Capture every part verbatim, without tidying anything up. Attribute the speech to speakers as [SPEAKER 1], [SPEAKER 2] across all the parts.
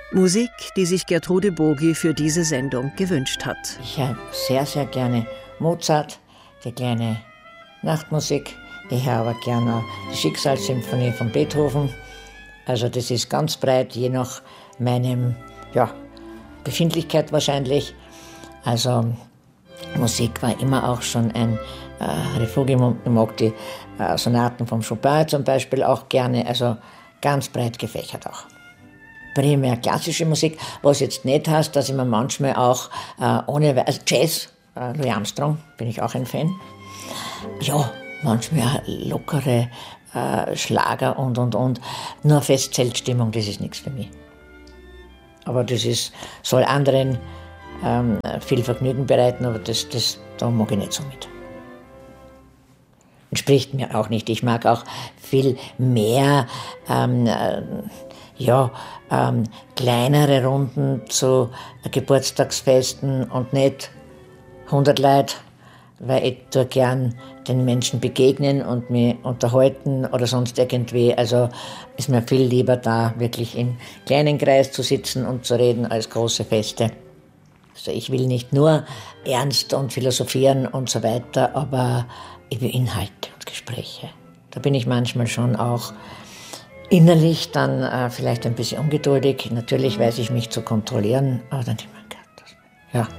[SPEAKER 1] Musik, die sich Gertrude Bogi für diese Sendung gewünscht hat.
[SPEAKER 2] Ich höre sehr, sehr gerne Mozart, die kleine Nachtmusik. Ich höre aber gerne die Schicksalssymphonie von Beethoven. Also das ist ganz breit, je nach meinem ja, Befindlichkeit wahrscheinlich. Also Musik war immer auch schon ein äh, Refugium. Ich mag die äh, Sonaten von Chopin zum Beispiel auch gerne. Also ganz breit gefächert auch. Primär klassische Musik, was jetzt nicht heißt, dass ich mir manchmal auch äh, ohne, also Jazz, äh, Louis Armstrong, bin ich auch ein Fan. Ja, manchmal auch lockere äh, Schlager und, und, und. Nur Festzeltstimmung, das ist nichts für mich. Aber das ist, soll anderen ähm, viel Vergnügen bereiten, aber das, das, da mag ich nicht so mit. Entspricht mir auch nicht. Ich mag auch viel mehr ähm, äh, ja, ähm, kleinere Runden zu Geburtstagsfesten und nicht hundert Leute, weil ich tue gern den Menschen begegnen und mich unterhalten oder sonst irgendwie. Also ist mir viel lieber da, wirklich im kleinen Kreis zu sitzen und zu reden, als große Feste. Also ich will nicht nur ernst und philosophieren und so weiter, aber über Inhalte und Gespräche. Da bin ich manchmal schon auch innerlich dann äh, vielleicht ein bisschen ungeduldig. Natürlich weiß ich mich zu kontrollieren, aber dann denke ich mir, Gott, das, ja.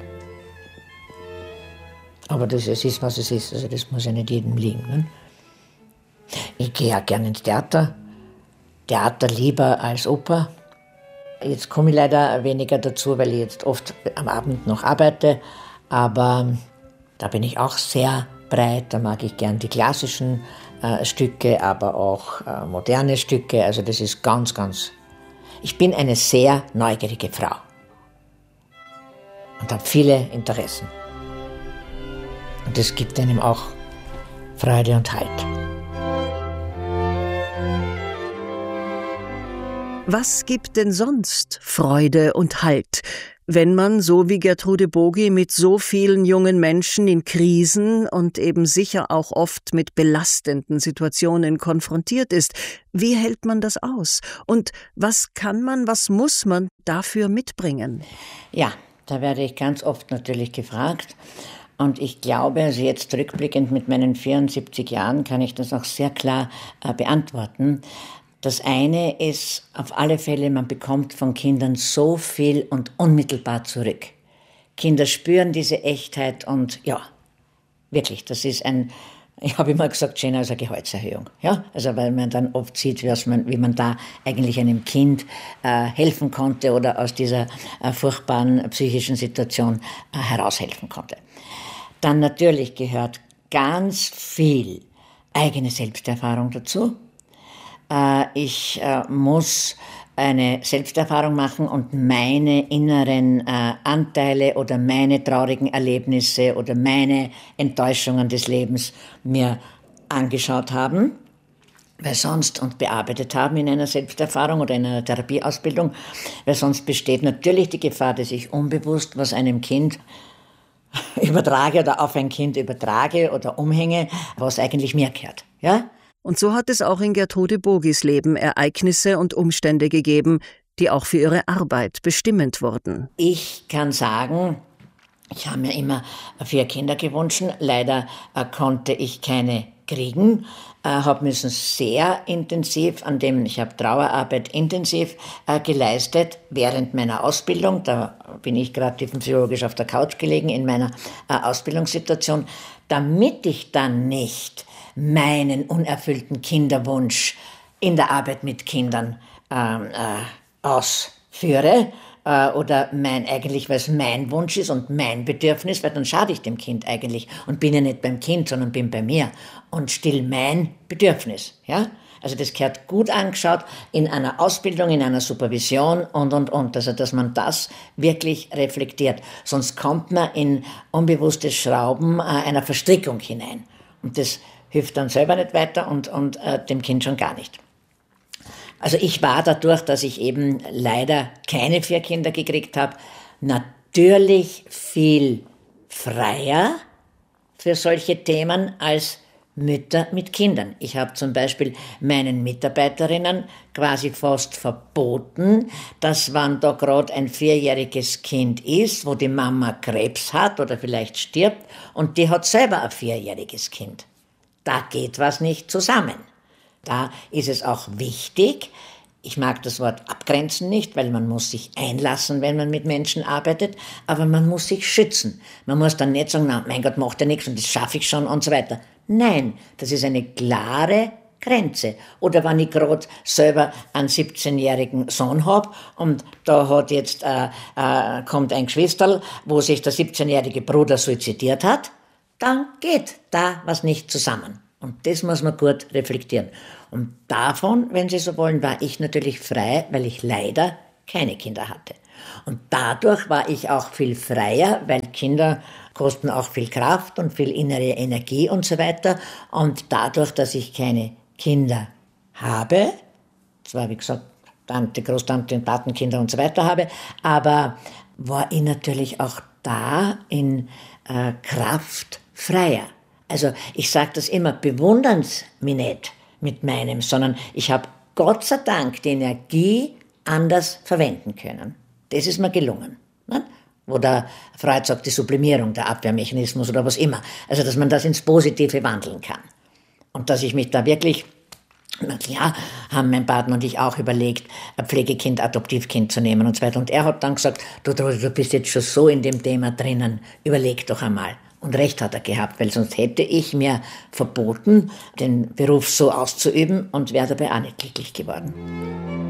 [SPEAKER 2] Aber das, es ist, was es ist. Also das muss ja nicht jedem liegen. Ne? Ich gehe ja gerne ins Theater. Theater lieber als Oper. Jetzt komme ich leider weniger dazu, weil ich jetzt oft am Abend noch arbeite. Aber da bin ich auch sehr breit. Da mag ich gern die klassischen Äh, Stücke, aber auch äh, moderne Stücke. Also das ist ganz, ganz... Ich bin eine sehr neugierige Frau und habe viele Interessen. Und das gibt einem auch Freude und Halt.
[SPEAKER 1] Was gibt denn sonst Freude und Halt, wenn man, so wie Gertrude Bogi, mit so vielen jungen Menschen in Krisen und eben sicher auch oft mit belastenden Situationen konfrontiert ist? Wie hält man das aus? Und was kann man, was muss man dafür mitbringen?
[SPEAKER 2] Ja, da werde ich ganz oft natürlich gefragt. Und ich glaube, also jetzt rückblickend mit meinen vierundsiebzig Jahren kann ich das auch sehr klar äh, beantworten. Das eine ist auf alle Fälle, man bekommt von Kindern so viel und unmittelbar zurück. Kinder spüren diese Echtheit und ja, wirklich, das ist ein, ich habe immer gesagt, schöner als eine Gehaltserhöhung. Ja? Also weil man dann oft sieht, wie man, wie man da eigentlich einem Kind äh, helfen konnte oder aus dieser äh, furchtbaren psychischen Situation äh, heraushelfen konnte. Dann natürlich gehört ganz viel eigene Selbsterfahrung dazu. Ich äh, muss eine Selbsterfahrung machen und meine inneren äh, Anteile oder meine traurigen Erlebnisse oder meine Enttäuschungen des Lebens mir angeschaut haben, weil sonst und bearbeitet haben in einer Selbsterfahrung oder in einer Therapieausbildung, weil sonst besteht natürlich die Gefahr, dass ich unbewusst was einem Kind übertrage oder auf ein Kind übertrage oder umhänge, was eigentlich mir gehört, ja?
[SPEAKER 1] Und so hat es auch in Gertrude Bogis Leben Ereignisse und Umstände gegeben, die auch für ihre Arbeit bestimmend wurden.
[SPEAKER 2] Ich kann sagen, ich habe mir immer vier Kinder gewünscht. Leider äh, konnte ich keine kriegen. Äh, habe müssen sehr intensiv an dem, ich habe Trauerarbeit intensiv äh, geleistet während meiner Ausbildung. Da bin ich gerade tiefenpsychologisch auf der Couch gelegen in meiner äh, Ausbildungssituation, damit ich dann nicht meinen unerfüllten Kinderwunsch in der Arbeit mit Kindern ähm, äh, ausführe äh, oder mein eigentlich, weil es mein Wunsch ist und mein Bedürfnis, weil dann schade ich dem Kind eigentlich und bin ja nicht beim Kind, sondern bin bei mir und still mein Bedürfnis. Ja? Also das gehört gut angeschaut in einer Ausbildung, in einer Supervision und, und, und. Also dass man das wirklich reflektiert. Sonst kommt man in unbewusstes Schrauben äh, einer Verstrickung hinein. Und das hilft dann selber nicht weiter und, und äh, dem Kind schon gar nicht. Also ich war dadurch, dass ich eben leider keine vier Kinder gekriegt habe, natürlich viel freier für solche Themen als Mütter mit Kindern. Ich habe zum Beispiel meinen Mitarbeiterinnen quasi fast verboten, dass wenn da gerade ein vierjähriges Kind ist, wo die Mama Krebs hat oder vielleicht stirbt und die hat selber ein vierjähriges Kind. Da geht was nicht zusammen. Da ist es auch wichtig, ich mag das Wort abgrenzen nicht, weil man muss sich einlassen, wenn man mit Menschen arbeitet, aber man muss sich schützen. Man muss dann nicht sagen, na, mein Gott, macht ja nichts und das schaffe ich schon und so weiter. Nein, das ist eine klare Grenze. Oder wenn ich gerade selber einen siebzehnjährigen Sohn habe und da hat jetzt, äh, äh, kommt ein Geschwisterl, wo sich der siebzehnjährige Bruder suizidiert hat, dann geht da was nicht zusammen. Und das muss man gut reflektieren. Und davon, wenn Sie so wollen, war ich natürlich frei, weil ich leider keine Kinder hatte. Und dadurch war ich auch viel freier, weil Kinder kosten auch viel Kraft und viel innere Energie und so weiter. Und dadurch, dass ich keine Kinder habe, zwar wie gesagt Tante, Großtante, Patenkinder und so weiter habe, aber war ich natürlich auch da in äh, Kraft freier. Also ich sage das immer, bewundern Sie mich nicht mit meinem, sondern ich habe Gott sei Dank die Energie anders verwenden können. Das ist mir gelungen. Ne? Wo der Freud sagt, die Sublimierung, der Abwehrmechanismus oder was immer. Also dass man das ins Positive wandeln kann. Und dass ich mich da wirklich, na klar, haben mein Partner und ich auch überlegt, ein Pflegekind, Adoptivkind zu nehmen und so weiter. Und er hat dann gesagt, du, du bist jetzt schon so in dem Thema drinnen, überleg doch einmal. Und recht hat er gehabt, weil sonst hätte ich mir verboten, den Beruf so auszuüben und wäre dabei auch nicht glücklich geworden.